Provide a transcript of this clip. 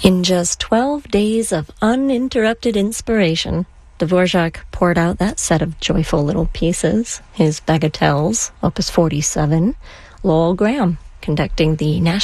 In just 12 days of uninterrupted inspiration, Dvorak poured out that set of joyful little pieces, his bagatelles, Opus 47, Lowell Graham conducting the National